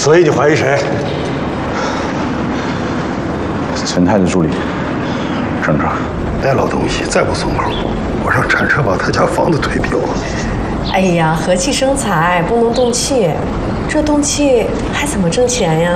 所以你怀疑谁？ 陈太的助理郑成。 那老东西再不松口，我让铲车把他家房子推平了。 哎呀，和气生财，不能动气，这动气还怎么挣钱呀？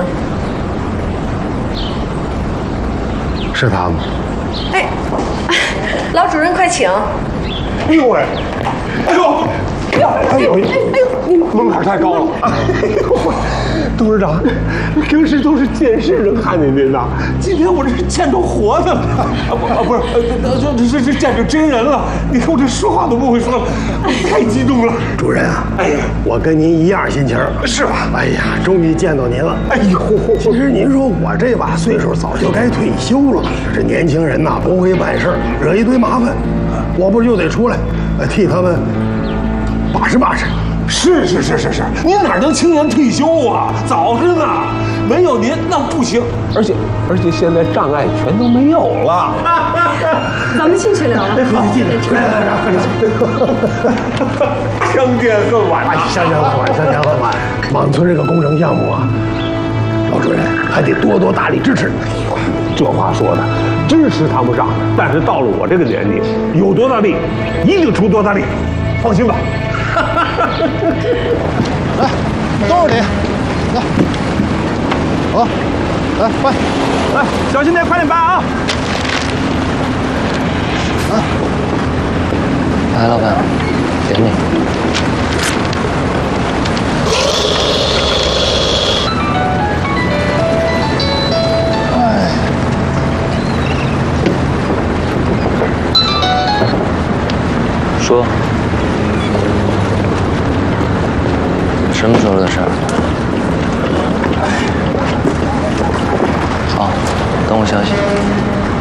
是他吗？ 哎，老主任快请。 哎呦喂！哎呦！哎呦！你门槛太高了！哎呦！董事长，平时都是见世人看见您呐，今天我这是见着活的了不是，这见着真人了。你看我这说话都不会说了，太激动了。主任啊，哎呀，我跟您一样心情，是吧？哎呀，终于见到您了。哎呦，其实您说我这把岁数早就该退休了，这年轻人呐不会办事，惹一堆麻烦，我不就得出来替他们把持把持。是，您哪能轻言退休啊？早着呢，没有您那不行。而且现在障碍全都没有了。 咱们进去聊了。 好，进去。来，相见恨晚啊！相见恨晚。莽村这个工程项目啊，老主任还得多多大力支持。这话说的，支持谈不上，但是到了我这个年纪，有多大力，一定出多大力，放心吧。 来，都是你，来，好，来快， 来，小心点，快点搬啊！ 来，老板，点你。说。什么时候的事儿？好，等我消息。